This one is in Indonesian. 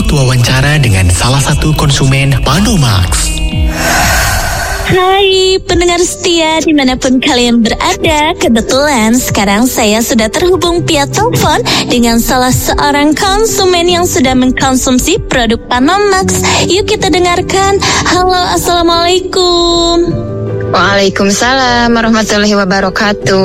Berikut wawancara dengan salah satu konsumen Panomax. Hai pendengar setia dimanapun kalian berada. Kebetulan sekarang saya sudah terhubung via telepon dengan salah seorang konsumen yang sudah mengkonsumsi produk Panomax. Yuk kita dengarkan. Halo, assalamualaikum. Waalaikumsalam warahmatullahi wabarakatuh.